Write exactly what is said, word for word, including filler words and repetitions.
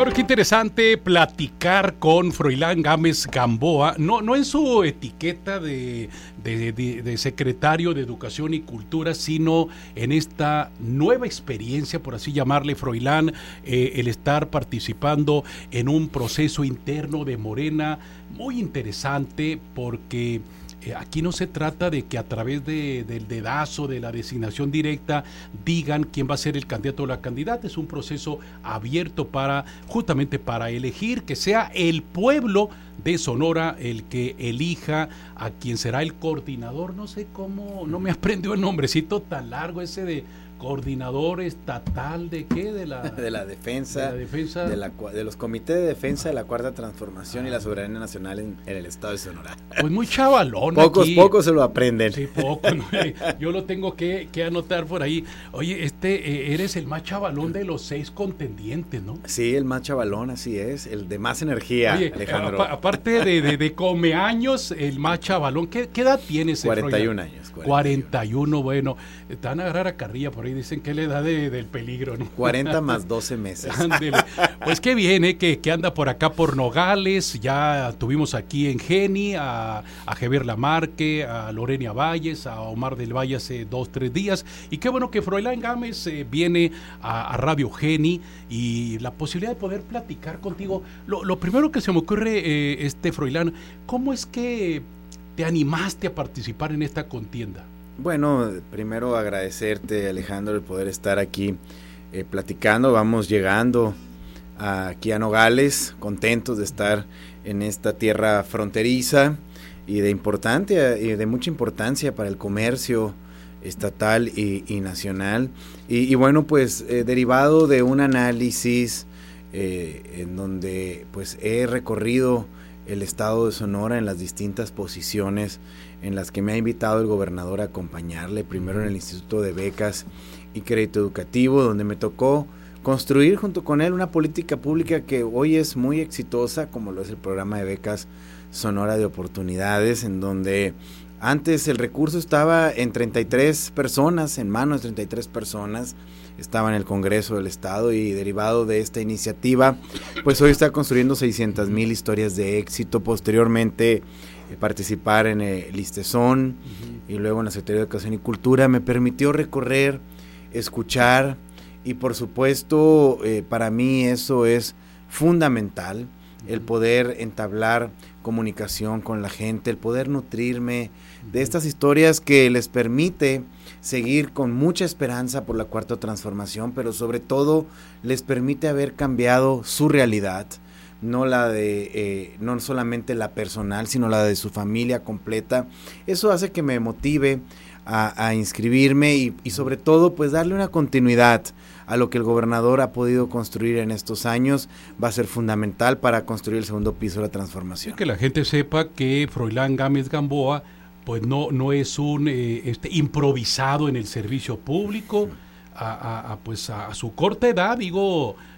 Bueno, qué interesante platicar con Froilán Gámez Gamboa, no, no en su etiqueta de, de, de, de secretario de Educación y Cultura, sino en esta nueva experiencia, por así llamarle, Froilán, eh, el estar participando en un proceso interno de Morena muy interesante, porque Eh, aquí no se trata de que a través de, del dedazo, de la designación directa, digan quién va a ser el candidato o la candidata. Es un proceso abierto para, justamente para elegir, que sea el pueblo de Sonora el que elija a quien será el coordinador. No sé cómo, no me aprendió el nombrecito tan largo ese de coordinador estatal de qué, de la de la defensa, de, la defensa. De, la, de los comités de defensa de la Cuarta Transformación ah. y la soberanía nacional en, en el estado de Sonora. Pues muy chavalón. Pocos, aquí. pocos se lo aprenden. Sí, poco, ¿no? Yo lo tengo que, que anotar por ahí. Oye, este eh, eres el más chavalón de los seis contendientes, ¿no? Sí, el más chavalón, así es, el de más energía. Oye, Alejandro. A, aparte de, de, de come años, el más chavalón, ¿qué, qué edad tienes? cuarenta y un años. cuarenta y uno, bueno, te van a agarrar a carrilla por ahí, dicen que es la edad de, del peligro, ¿no? cuarenta más doce meses. Ándele. Pues qué bien, ¿eh? Que, que anda por acá por Nogales, ya tuvimos aquí en Geni a, a Javier Lamarque, a Lorena Valles, a Omar del Valle hace dos, tres días, y qué bueno que Froilán Gámez eh, viene a, a Radio Geni y la posibilidad de poder platicar contigo. Lo, lo primero que se me ocurre, eh, este Froilán, ¿cómo es que te animaste a participar en esta contienda? Bueno, primero agradecerte, Alejandro, el poder estar aquí eh, platicando. Vamos llegando a, aquí a Nogales, contentos de estar en esta tierra fronteriza y de importancia y de mucha importancia para el comercio estatal y, y nacional. Y, y bueno, pues eh, derivado de un análisis eh, en donde pues he recorrido el estado de Sonora en las distintas posiciones en las que me ha invitado el gobernador a acompañarle, primero en el Instituto de Becas y Crédito Educativo, donde me tocó construir junto con él una política pública que hoy es muy exitosa, como lo es el programa de becas Sonora de Oportunidades, en donde antes el recurso estaba en treinta y tres personas, en manos de treinta y tres personas, estaba en el Congreso del Estado, y derivado de esta iniciativa, pues hoy está construyendo seiscientas mil historias de éxito. Posteriormente, eh, participar en el Listezón uh-huh. y luego en la Secretaría de Educación y Cultura me permitió recorrer, escuchar, y por supuesto, eh, para mí eso es fundamental, uh-huh. el poder entablar comunicación con la gente, el poder nutrirme uh-huh. de estas historias que les permite seguir con mucha esperanza por la Cuarta Transformación, pero sobre todo les permite haber cambiado su realidad, no la de, eh, no solamente la personal, sino la de su familia completa. Eso hace que me motive a, a inscribirme y, y sobre todo pues darle una continuidad a lo que el gobernador ha podido construir en estos años. Va a ser fundamental para construir el segundo piso de la transformación. Que la gente sepa que Froilán Gámez Gamboa pues no, no es un eh, este, improvisado en el servicio público. A, a, a, pues a, a su corta edad, digo,